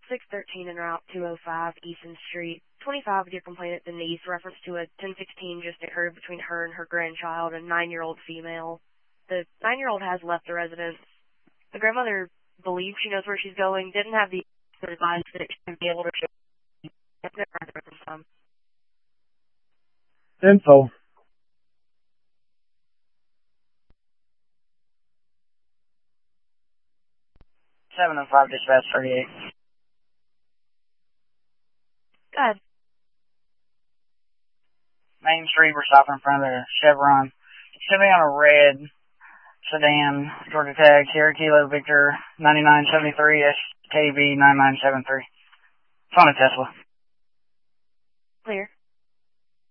613 en route 205 Easton Street. 25 with your complainant Denise, reference to a 1016 just occurred between her and her grandchild, a 9-year-old female. The 9-year-old has left the residence. The grandmother believes she knows where she's going, didn't have the advice that she would be able to show some. Info. 705 dispatch 38. Go ahead. Main Street, we're stopping in front of the Chevron. Should be on a red sedan, Georgia tag, Sierra Kilo Victor 9973 SKB 9973. It's on a Tesla. Clear.